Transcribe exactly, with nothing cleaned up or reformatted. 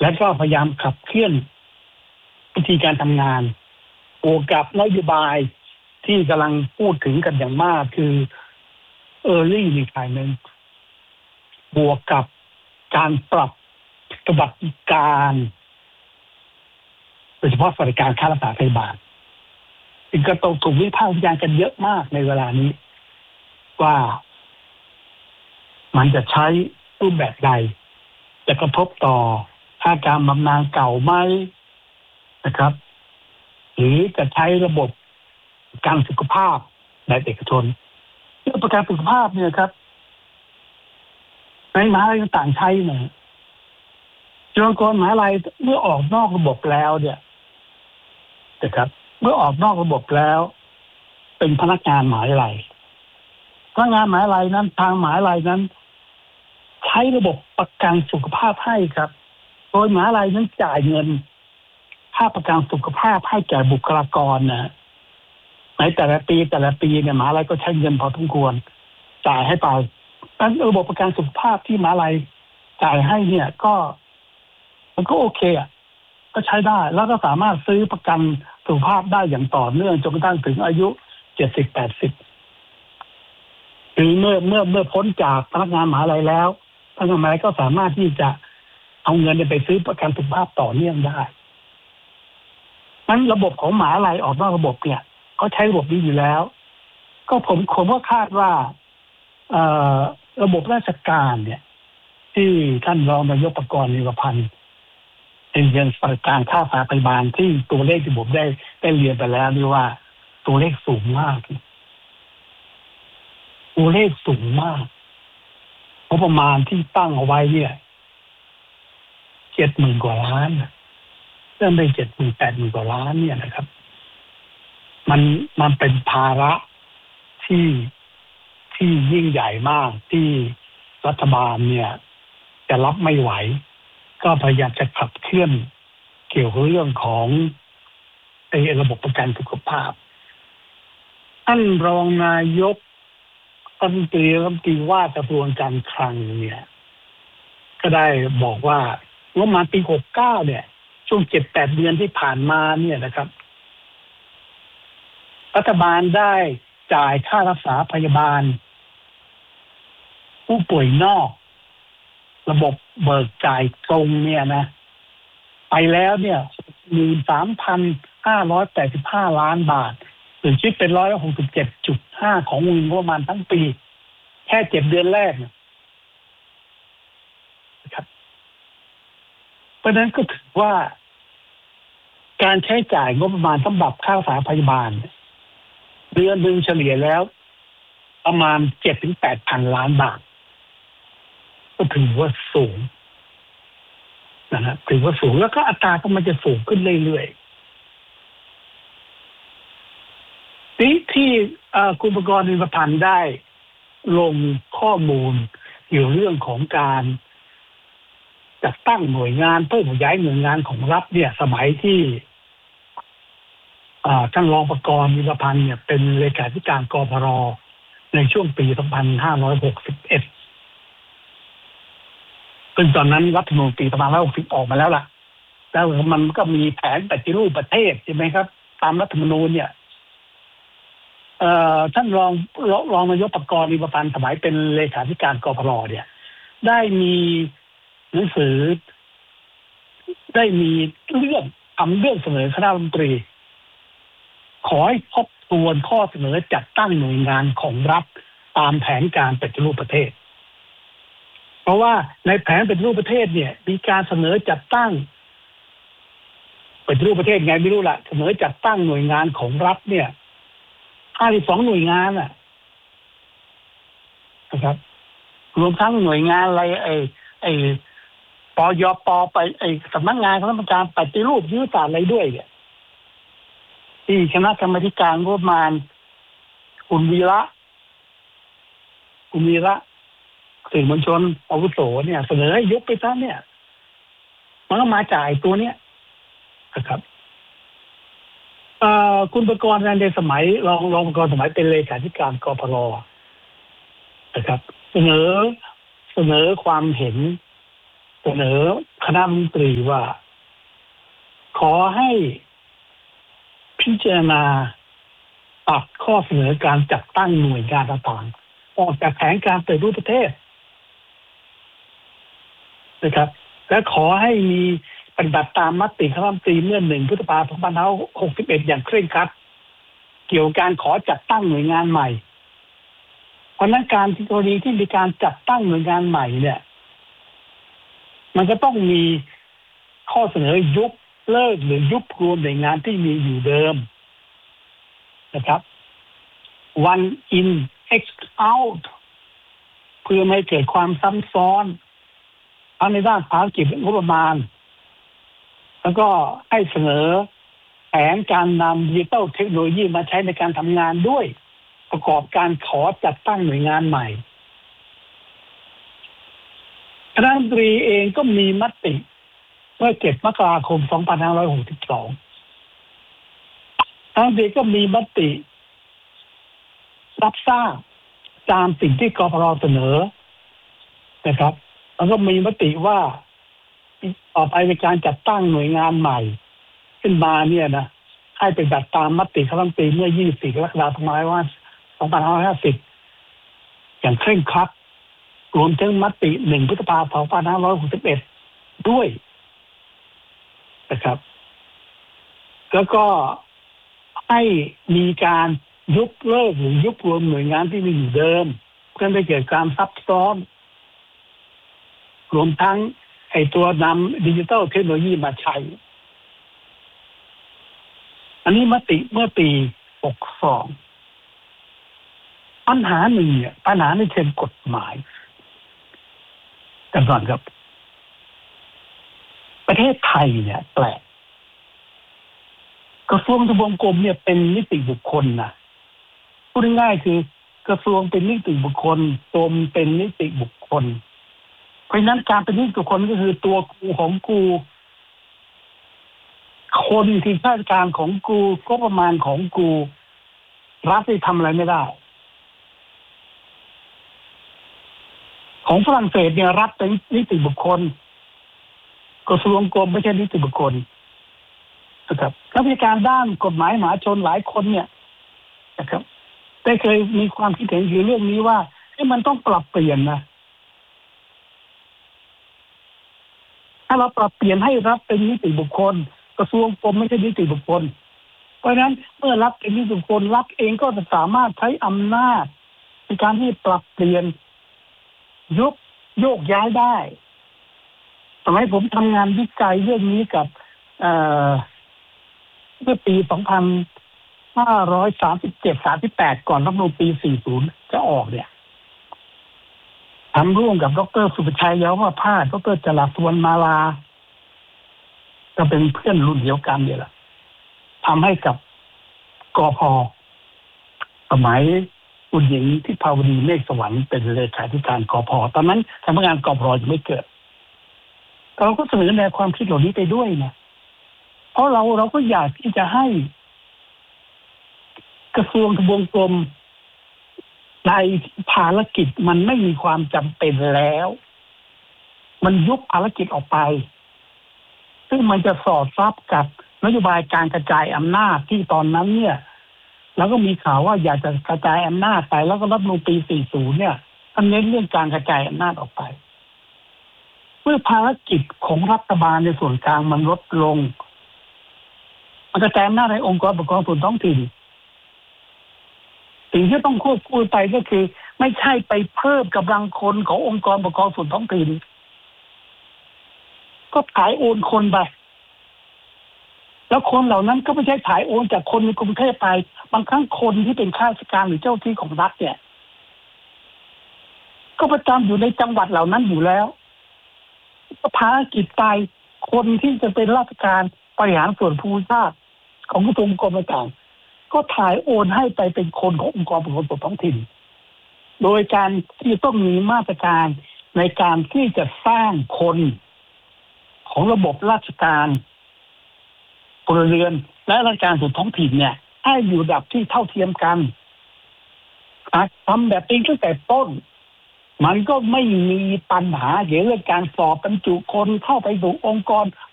และก็พยายามขับเคลื่อนวิธีการทำงานบวกกับนโยบายที่กำลังพูดถึงกันอย่างมากคือ Early Retirement บวกกับการปรับสวัสดิการโดยเฉพาะสวัสดิการค่ารักษาพยาบาลซึ่งก็ต้องถูกวิพากษ์วิจารณ์กันเยอะมากในเวลานี้ว่ามันจะใช้รูปแบบใดจะกระทบต่อค่าการบำนาญเก่าไหมนะครับหรือจะใช้ระบบการสุขภาพแบบเอกชนเรื่องประกันสุขภาพเนี่ยครับในมหาลัยต่างใช้เนี่ยจุฬาลงกรณ์มหาลัยเมื่อออกนอกระบบแล้วเนี่ยนะครับเมื่อออกนอกระบบแล้วเป็นพนักงานมหาวิทยาลัยพนักงานมหาวิทยาลัยนั้นทางมหาวิทยาลัยนั้นใช้ระบบประกันสุขภาพให้ครับโดยมหาวิทยาลัยนั้นจ่ายเงินค่าประกันสุขภาพให้แก่บุคลากรนะในแต่ละปีแต่ละปีเนี่ยมหาวิทยาลัยก็ใช้เงินพอสมควรจ่ายให้ไปดังนั้นระบบประกันสุขภาพที่มหาวิทยาลัยจ่ายให้เนี่ยก็มันก็โอเคอ่ะก็ใช้ได้แล้วก็สามารถซื้อประกันสุขภาพได้อย่างต่อเนื่องจนกระทั่งถึงอายุเจ็ดสิบ แปดสิบหรือเมื่อเมื่อเมื่อพ้นจากพนักงานมหาวิทยาลัยแล้วพนักงานมหาวิทยาลัยก็สามารถที่จะเอาเงินไปซื้อประกันสุขภาพต่อเนื่องได้นั้นระบบของมหาวิทยาลัยออกนอกระบบเนี่ยเขาใช้ระบบนี้อยู่แล้วก็ผมผมก็คาดว่าระบบราชการเนี่ยที่ท่านรองนายกปกรณ์นิวพันธ์เป็นเงินสวัสดิการค่ารักษาพยาบาลที่ตัวเลขที่ผมได้ได้เรียนไปแล้วนี่ว่าตัวเลขสูงมากตัวเลขสูงมากงบประมาณที่ตั้งเอาไว้เนี่ยเจ็ดหมื่นกว่าล้านเริ่มได้เจ็ดหมื่นแปดหมื่นกว่าล้านเนี่ยนะครับมันมันเป็นภาระที่ที่ยิ่งใหญ่มากที่รัฐบาลเนี่ยจะรับไม่ไหวก็พยายามจะขับเคลื่อนเกี่ยวกับเรื่องของไอ้ระบบประกันสุขภาพท่านรองนายกรัฐมนตรีรัฐมนตรีว่ากระทรวงการคลังเนี่ยก็ได้บอกว่างบประมาณปีหกสิบเก้าเนี่ยช่วง เจ็ดแปด เดือนที่ผ่านมาเนี่ยนะครับรัฐบาลได้จ่ายค่ารักษาพยาบาลผู้ป่วยนอกระบบเบิกจ่ายตรงเนี่ยนะไปแล้วเนี่ย หนึ่งหมื่นสามพันห้าร้อยแปดสิบห้า ล้านบาทหรือคิดเป็น หนึ่งร้อยหกสิบเจ็ดจุดห้า ของวงงบประมาณทั้งปีแค่เจ็ดเดือนแรกนะครับเพราะนั้นก็ถือว่าการใช้จ่ายงบประมาณสำหรับค่ารักษาพยาบาลเดือนนึงเฉลี่ยแล้วประมาณ เจ็ดถึงแปด พันล้านบาทก็ถือว่าสูงนะครับถือว่าสูงแล้วก็อัตราก็มันจะสูงขึ้นเรื่อยๆที่ที่คุณประกรณ์นิวพันธ์ได้ลงข้อมูลเกี่ยวเรื่องของการจัดตั้งหน่วยงานเพิ่มขยายหน่วยงานของรัฐเนี่ยสมัยที่ท่านรองประกรณ์นิวพันธ์เนี่ยเป็นเลขาธิการกพรในช่วงปีสองพันห้าร้อยหกสิบเอ็ดซึ่งตอนนั้นรัฐธรรมนูญปีสองพันห้าร้อยหกสิบออกมาแล้วล่ะแล้วมันก็มีแผนปฏิรูปประเทศใช่ไหมครับตามรัฐธรรมนูญเนี่ยท่านรองรองนายกปกรณ์นิวพันธ์สมัยเป็นเลขาธิการกพรเนี่ยได้มีหนังสือได้มีเรื่องทำเรื่องเสนอคณะรัฐมนตรีขอให้ทบทวนข้อเสนอจัดตั้งหน่วยงานของรัฐตามแผนการปฏิรูปประเทศเพราะว่าในแผนปฏิรูปประเทศเนี่ยมีการเสนอจัดตั้งปฏิรูปประเทศไงไม่รู้ละเสนอจัดตั้งหน่วยงานของรัฐเนี่ยห้าสิบสองหน่วยงานอ่ะนะครับรวมทั้งหน่วยงานอะไรไอ้ไอ้ปยปไปไอ้สำนักงานคณะกรรมการปฏิรูปยุทธศาสตร์อะไรด้วยเนี่ยที่คณะกรรมการงบประมาณคุณวีระคุณวีระสื่อมวลชนอาวุโสเนี่ยเสนอให้ยุบไปซะเนี่ยมันก็มาจ่ายตัวเนี้ยนะครับคุณประกรณ์ในสมัยรองรองประกรณ์สมัยเป็นเลขาธิการกพรนะครับเสนอเสนอความเห็นเสนอคณะรัฐมนตรีว่าขอให้พิจารณาตัดข้อเสนอการจัดตั้งหน่วยงานต่างๆออกจากแผนการปฏิรูปประเทศนะครับและขอให้มีปฏิบัติตามมติคณะรัฐมนตรีเมื่อหนึ่งพฤษภาคมสองพันห้าร้อยหกสิบเอ็ดอย่างเคร่งครัดเกี่ยวกับการขอจัดตั้งหน่วยงานใหม่เพราะนั้นการที่กรณีที่มีการจัดตั้งหน่วยงานใหม่เนี่ยมันก็ต้องมีข้อเสนอยุบเลิกหรือยุบรวมหน่วยงานที่มีอยู่เดิมนะครับ one in x out เพื่อไม่เกิดความซ้ำซ้อนทั้งในด้านภารกิจงบประมาณแล้วก็ให้เสนอแผนการนำดิจิทัลเทคโนโลยีมาใช้ในการทำงานด้วยประกอบการขอจัดตั้งหน่วยงานใหม่คณะรัฐมนตรีเองก็มีมติเมื่อเจ็ดมกราคมสองพันห้าร้อยหกสิบสองคณะรัฐมนตรีก็มีมติรับทราบตามสิ่งที่กปรเสนอนะครับแล้วก็มีมติว่าต่อไปในการจัดตั้งหน่วยงานใหม่ขึ้นมาเนี่ยนะให้เป็นแบบตามมติคณะรัฐมนตรีเมื่อยี่สิบสี่กรกฎาคมสองพันห้าร้อยห้าสิบอย่างเคร่งครัดรวมถึงมติหนึ่งพฤษภาคมสองพันห้าร้อยหกสิบเอ็ดด้วยนะครับแล้วก็ให้มีการยุบเลิกหรือยุบรวมหน่วยงานที่มีอยู่เดิมเพื่อไม่เกิดการซับซ้อนรวมทั้งไอ้ตัวนำดิจิทัลเทคโนโลยีมาใช้อันนี้มติเมื่อปีหกสองปัญหาหนึ่งเนี่ยปัญหาในเชิงกฎหมายกันก่อนครับประเทศไทยเนี่ยแปลกกระทรวงทบวงกรมเนี่ยเป็นนิติบุคคลนะพูดง่ายๆคือกระทรวงเป็นนิติบุคคลกรมเป็นนิติบุคคลเพราะฉะนั้นการเป็นนิติบุคคลก็คือตัวกูของกูคนที่ข้าราชการของกูก็ประมาณของกูรัฐที่ทำอะไรไม่ได้ของฝรั่งเศสเนี่ยรัฐเป็นนิติบุคคลกระทรวงกรมไม่ใช่นิติบุคคลนะครับนักวิชาการด้านกฎหมายมหาชนหลายคนเนี่ยนะครับได้เคยมีความคิดเห็นอยู่เรื่องนี้ว่าที่มันต้องปรับเปลี่ยนนะถ้าเราปรับเปลี่ยนให้รัฐเป็นนิติบุคคลกระทรวงกรมไม่ใช่นิติบุคคลเพราะฉะนั้นเมื่อรัฐเป็นนิติบุคคลรัฐเองก็จะสามารถใช้อำนาจในการที่ปรับเปลี่ยนยุบโยกย้ายได้สมัยผมทำงานวิจัยเรื่องนี้กับเอ่อเมื่อปีสองพันห้าร้อยสามสิบเจ็ด สามสิบแปดก่อนรัฐธรรมนูญปีสี่สิบจะออกเนี่ยทำร่วมกับดรสุภชัยเยาวภาสดรจรัสสุวรรณมาลาก็เป็นเพื่อนรุ่นเดียวกันเนี่ยแหละทำให้กับกพ.สมัยคุณหญิงทิพาวดีเมฆสวรรค์เป็นเลขาธิการกพ.ตอนนั้นทำงานกพ.ยังไม่เกิดเราก็เสนอแนวความคิดเหล่านี้ไปด้วยนะเพราะเราเราก็อยากที่จะให้กระทรวงทบวงกรมในภารกิจมันไม่มีความจำเป็นแล้วมันยุบภารกิจออกไปซึ่งมันจะสอดรับกับนโยบายการกระจายอำนาจที่ตอนนั้นเนี่ยแล้วก็มีข่าวว่าอยากจะกระจายอำนาจไปแล้วก็รัฐธรรมนูญปีสี่สิบเนี่ยท่านเน้นเรื่องการกระจายอำนาจออกไปเมื่อภารกิจของรัฐบาลในส่วนกลางมันลดลงมันกระจายอำนาจในองค์กรปกครองส่วนท้องถิ่นสิ่งที่ต้องควบคู่ไปก็คือไม่ใช่ไปเพิ่มกำลังคนขององค์กรปกครองส่วนท้องถิ่นก็ถ่ายโอนคนไปแล้วคนเหล่านั้นก็ไม่ใช่ถ่ายโอนจากคนในกรุงเทพไปบางครั้งคนที่เป็นข้าราชการหรือเจ้าที่ของรัฐเนี่ยก็ประจำอยู่ในจังหวัดเหล่านั้นอยู่แล้วภารกิจไปคนที่จะเป็นราชการบริหารส่วนภูมิภาคของกระทรวงกรมต่างก็ถ่ายโอนให้ไปเป็นคนขององค์กรปกครองส่วนท้องถิ่นโดยการที่ต้องมีมาตรการในการที่จะสร้างคนของระบบราชการพลเรือนและราชการส่วนท้องถิ่นเนี่ยให้อยู่ระดับที่เท่าเทียมกันทำแบบนี้ตั้งแต่ต้นมันก็ไม่มีปัญหาเกี่ยวกับการสอบบรรจุคนเข้าไปสู่องค์กร